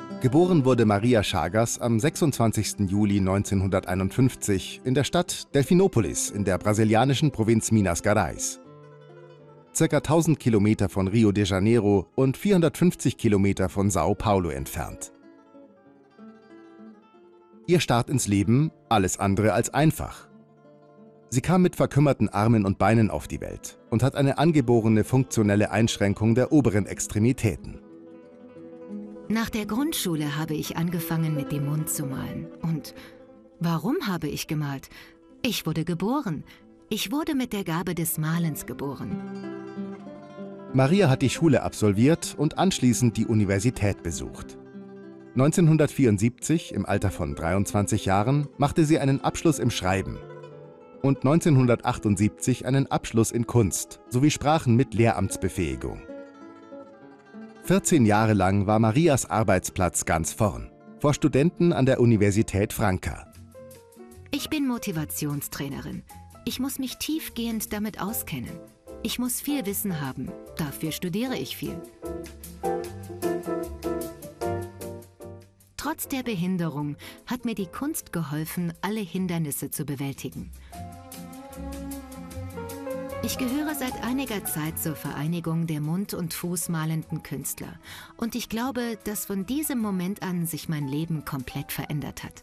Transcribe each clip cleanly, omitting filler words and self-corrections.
Geboren wurde Maria Chagas am 26. Juli 1951 in der Stadt Delfinopolis in der brasilianischen Provinz Minas Gerais. Circa 1000 Kilometer von Rio de Janeiro und 450 Kilometer von Sao Paulo entfernt. Ihr Start ins Leben alles andere als einfach. Sie kam mit verkümmerten Armen und Beinen auf die Welt und hat eine angeborene funktionelle Einschränkung der oberen Extremitäten. Nach der Grundschule habe ich angefangen, mit dem Mund zu malen. Und warum habe ich gemalt? Ich wurde geboren. Ich wurde mit der Gabe des Malens geboren. Maria hat die Schule absolviert und anschließend die Universität besucht. 1974, im Alter von 23 Jahren, machte sie einen Abschluss im Schreiben und 1978 einen Abschluss in Kunst sowie Sprachen mit Lehramtsbefähigung. 14 Jahre lang war Marias Arbeitsplatz ganz vorn, vor Studenten an der Universität Franca. Ich bin Motivationstrainerin. Ich muss mich tiefgehend damit auskennen. Ich muss viel Wissen haben. Dafür studiere ich viel. Trotz der Behinderung hat mir die Kunst geholfen, alle Hindernisse zu bewältigen. Ich gehöre seit einiger Zeit zur Vereinigung der Mund- und Fußmalenden Künstler und ich glaube, dass von diesem Moment an sich mein Leben komplett verändert hat.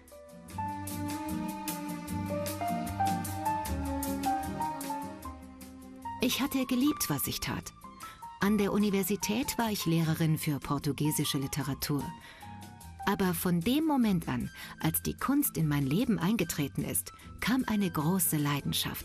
Ich hatte geliebt, was ich tat. An der Universität war ich Lehrerin für portugiesische Literatur. Aber von dem Moment an, als die Kunst in mein Leben eingetreten ist, kam eine große Leidenschaft.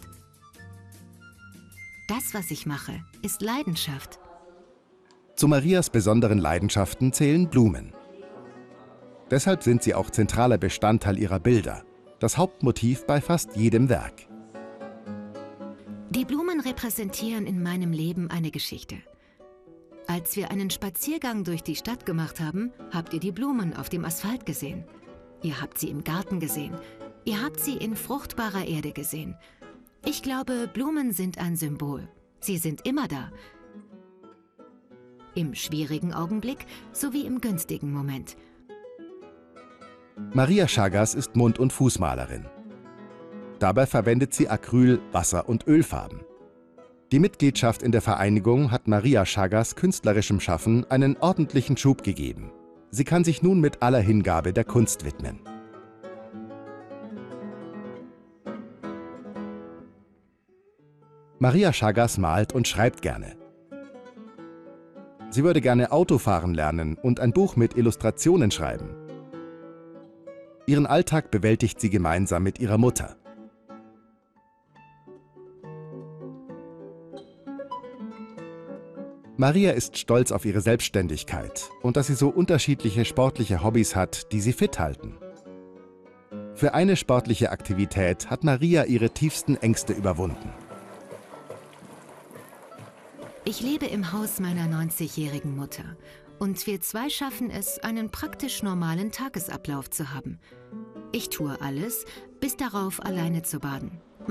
Das, was ich mache, ist Leidenschaft. Zu Marias besonderen Leidenschaften zählen Blumen. Deshalb sind sie auch zentraler Bestandteil ihrer Bilder, das Hauptmotiv bei fast jedem Werk. Die Blumen repräsentieren in meinem Leben eine Geschichte. Als wir einen Spaziergang durch die Stadt gemacht haben, habt ihr die Blumen auf dem Asphalt gesehen. Ihr habt sie im Garten gesehen. Ihr habt sie in fruchtbarer Erde gesehen. Ich glaube, Blumen sind ein Symbol. Sie sind immer da. Im schwierigen Augenblick sowie im günstigen Moment. Maria Chagas ist Mund- und Fußmalerin. Dabei verwendet sie Acryl-, Wasser- und Ölfarben. Die Mitgliedschaft in der Vereinigung hat Maria Chagas künstlerischem Schaffen einen ordentlichen Schub gegeben. Sie kann sich nun mit aller Hingabe der Kunst widmen. Maria Chagas malt und schreibt gerne. Sie würde gerne Autofahren lernen und ein Buch mit Illustrationen schreiben. Ihren Alltag bewältigt sie gemeinsam mit ihrer Mutter. Maria ist stolz auf ihre Selbstständigkeit und dass sie so unterschiedliche sportliche Hobbys hat, die sie fit halten. Für eine sportliche Aktivität hat Maria ihre tiefsten Ängste überwunden. Ich lebe im Haus meiner 90-jährigen Mutter und wir zwei schaffen es, einen praktisch normalen Tagesablauf zu haben. Ich tue alles, bis darauf alleine zu baden.